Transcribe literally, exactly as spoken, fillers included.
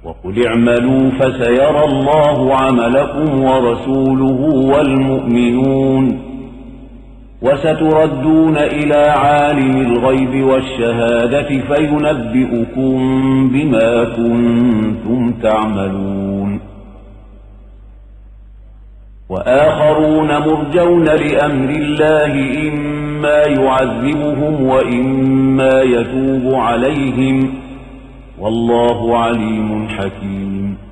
وقل اعملوا فسيرى الله عملكم ورسوله والمؤمنون وستردون إلى عالم الغيب والشهادة فينبئكم بما كنتم تعملون وآخرون مرجون لأمر الله إما يعذبهم وإما يتوب عليهم والله عليم حكيم.